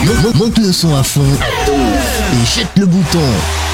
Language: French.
Monte le son à fond et jette le bouton.